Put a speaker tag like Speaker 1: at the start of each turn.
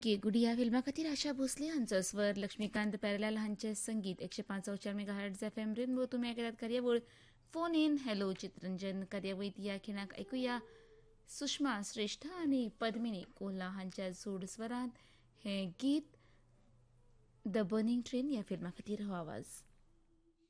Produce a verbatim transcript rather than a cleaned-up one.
Speaker 1: के गुडी ह्या फिल्मा खातीर आशा भोसले हांचो स्वर, लक्ष्मीकांत प्यारेलाल हांचें संगीत एकशे पांच चौचार mega hertz F M rainbow तुमी आयकतात कार्यावळ फोन इन हॅलो चित्रंजन कार्यावळीत ह्या खिणाक ऐकुया सुषमा श्रेष्ठ आनी पद्मिनी कोल्हा हांच्या सूड स्वरांत हें गीत द बर्निंग ट्रेन ह्या फिल्मा खातीर हो आवाज.